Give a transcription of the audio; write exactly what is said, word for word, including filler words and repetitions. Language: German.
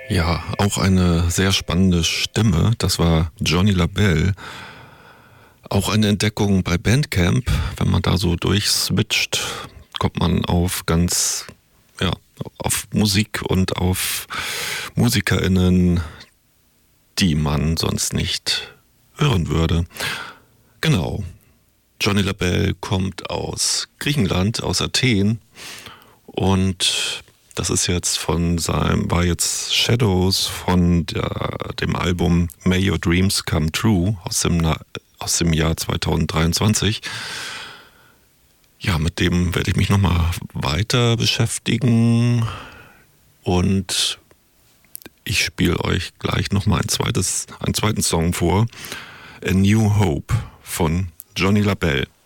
Ja, auch eine sehr spannende Stimme. Das war Johnny Labelle. Auch eine Entdeckung bei Bandcamp. Wenn man da so durchswitcht, kommt man auf ganz, ja, auf Musik und auf MusikerInnen, die man sonst nicht hören würde. Genau. Johnny Labelle kommt aus Griechenland, aus Athen, und das ist jetzt von seinem, war jetzt Shadows von der, dem Album May Your Dreams Come True aus dem, aus dem Jahr zweitausenddreiundzwanzig. Ja, mit dem werde ich mich nochmal weiter beschäftigen, und ich spiele euch gleich nochmal ein zweites, einen zweiten Song vor. A New Hope von Johnny Labelle.